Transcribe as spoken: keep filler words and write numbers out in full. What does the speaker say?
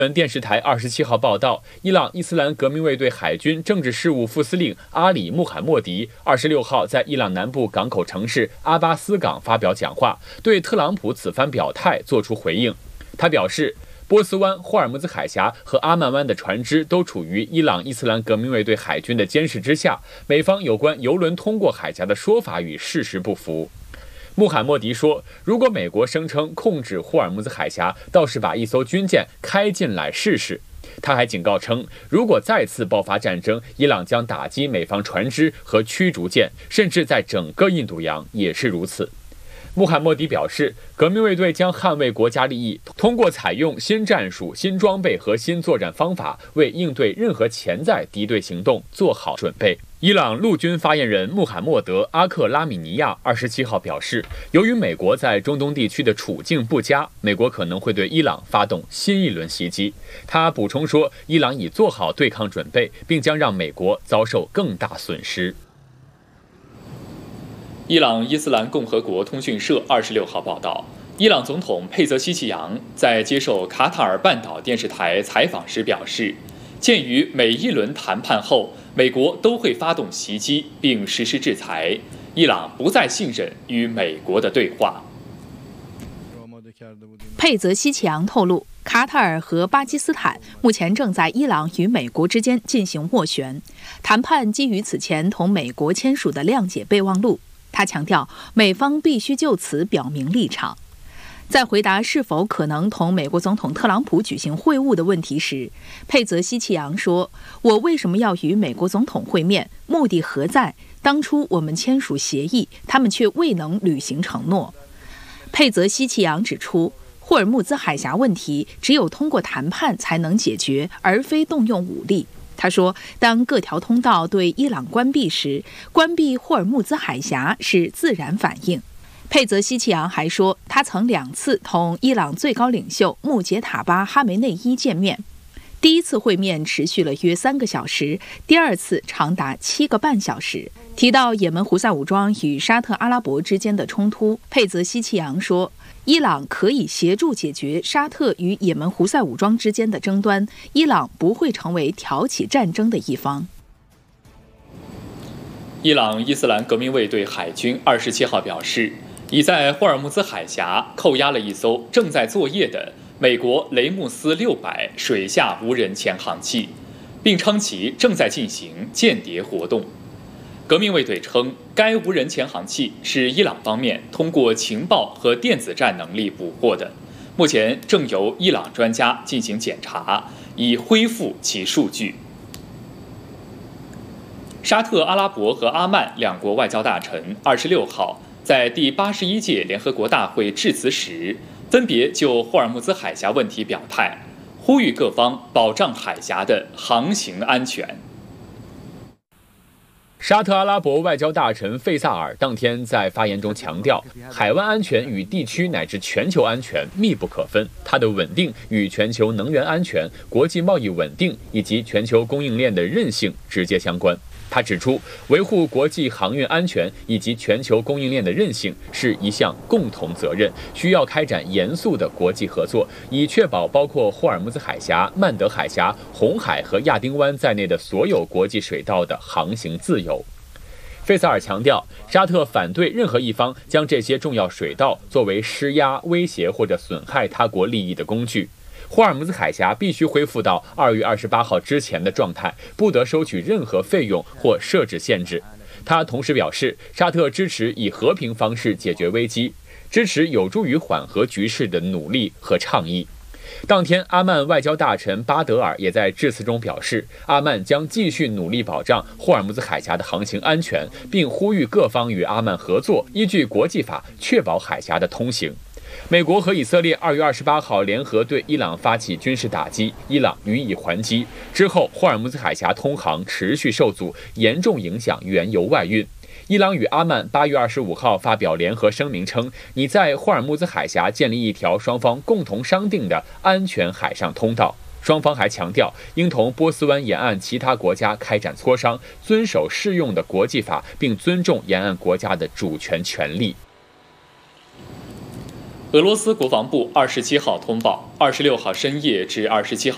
本电视台二十七号报道，伊朗伊斯兰革命卫队海军政治事务副司令阿里·穆罕默迪二十六号在伊朗南部港口城市阿巴斯港发表讲话，对特朗普此番表态作出回应。他表示，波斯湾、霍尔木兹海峡和阿曼湾的船只都处于伊朗伊斯兰革命卫队海军的监视之下，美方有关油轮通过海峡的说法与事实不符。穆罕默迪说，如果美国声称控制霍尔木兹海峡，倒是把一艘军舰开进来试试。他还警告称，如果再次爆发战争，伊朗将打击美方船只和驱逐舰，甚至在整个印度洋也是如此。穆罕默迪表示，革命卫队将捍卫国家利益，通过采用新战术、新装备和新作战方法，为应对任何潜在敌对行动做好准备。伊朗陆军发言人穆罕默德·阿克拉米尼亚二十七号表示，由于美国在中东地区的处境不佳，美国可能会对伊朗发动新一轮袭击。他补充说，伊朗已做好对抗准备，并将让美国遭受更大损失。 伊朗伊斯兰共和国通讯社二十六号报道，伊朗总统佩泽西奇扬在接受卡塔尔半岛电视台采访时表示，鉴于每一轮谈判后美国都会发动袭击并实施制裁，伊朗不再信任与美国的对话。 佩泽西奇扬透露，卡塔尔和巴基斯坦目前正在伊朗与美国之间进行斡旋，谈判基于此前同美国签署的谅解备忘录。他强调，美方必须就此表明立场。在回答是否可能同美国总统特朗普举行会晤的问题时，佩泽西奇扬说：“我为什么要与美国总统会面？目的何在？当初我们签署协议，他们却未能履行承诺。”佩泽西奇扬指出，霍尔木兹海峡问题只有通过谈判才能解决，而非动用武力。他说，当各条通道对伊朗关闭时，关闭霍尔木兹海峡是自然反应。佩泽西奇扬还说，他曾两次同伊朗最高领袖穆杰塔巴·哈梅内伊见面，第一次会面持续了约三个小时，第二次长达七个半小时。提到也门胡塞武装与沙特阿拉伯之间的冲突，佩泽西奇扬说，伊朗可以协助解决沙特与也门胡塞武装之间的争端，伊朗不会成为挑起战争的一方。 伊朗伊斯兰革命卫队海军二十七号表示，已在霍尔木兹海峡扣押了一艘正在作业的美国雷姆斯六百水下无人潜航器，并称其正在进行间谍活动。革命卫队称，该无人潜航器是伊朗方面通过情报和电子战能力捕获的，目前正由伊朗专家进行检查，以恢复其数据。沙特阿拉伯和阿曼两国外交大臣二十六号在第八十一届联合国大会致辞时，分别就霍尔木兹海峡问题表态，呼吁各方保障海峡的航行安全。 沙特阿拉伯外交大臣费萨尔当天在发言中强调，海湾安全与地区乃至全球安全密不可分，它的稳定与全球能源安全、国际贸易稳定以及全球供应链的韧性直接相关。他指出，维护国际航运安全以及全球供应链的韧性是一项共同责任，需要开展严肃的国际合作，以确保包括霍尔木兹海峡、曼德海峡、红海和亚丁湾在内的所有国际水道的航行自由。费萨尔强调，沙特反对任何一方将这些重要水道作为施压、威胁或者损害他国利益的工具。霍尔木兹海峡必须恢复到二月二十八号之前的状态，不得收取任何费用或设置限制。他同时表示，沙特支持以和平方式解决危机，支持有助于缓和局势的努力和倡议。当天，阿曼外交大臣巴德尔也在致辞中表示，阿曼将继续努力保障霍尔木兹海峡的航行安全，并呼吁各方与阿曼合作，依据国际法确保海峡的通行。美国和以色列二月二十八号联合对伊朗发起军事打击，伊朗予以还击。之后，霍尔木兹海峡通航持续受阻，严重影响原油外运。伊朗与阿曼八月二十五号发表联合声明称，拟在霍尔木兹海峡建立一条双方共同商定的安全海上通道。双方还强调，应同波斯湾沿岸其他国家开展磋商，遵守适用的国际法，并尊重沿岸国家的主权权利。 俄罗斯国防部二十七号通报，二十六号深夜至二十七号